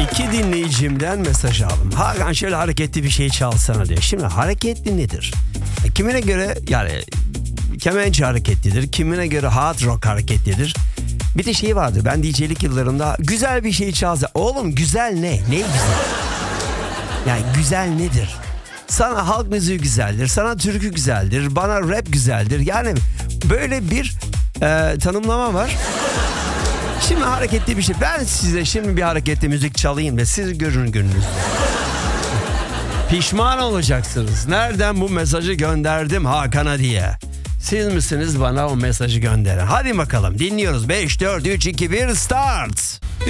İki dinleyicimden mesaj aldım. Hakan şöyle hareketli bir şey çalsana diyor. Şimdi hareketli nedir? Kimine göre yani kemençe hareketlidir. Kimine göre hard rock hareketlidir. Bir de şey vardı, ben DJ'lik yıllarımda güzel bir şey çalsa. Oğlum güzel ne? Ne güzel? Yani güzel nedir? Sana halk müziği güzeldir, sana türkü güzeldir, bana rap güzeldir. Yani böyle bir tanımlama var. Şimdi hareketli bir şey. Ben size şimdi bir hareketli müzik çalayım ve siz görün gününüzde. Pişman olacaksınız. Nereden bu mesajı gönderdim Hakan'a diye. Siz misiniz bana o mesajı gönderen? Hadi bakalım dinliyoruz. 5, 4, 3, 2, 1 start.